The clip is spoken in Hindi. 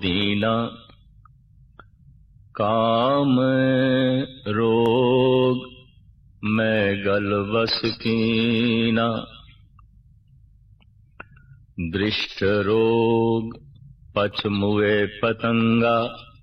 दीना। काम रोग मैं गल बस कीना। दृष्ट रोग पछ मुए पतंगा।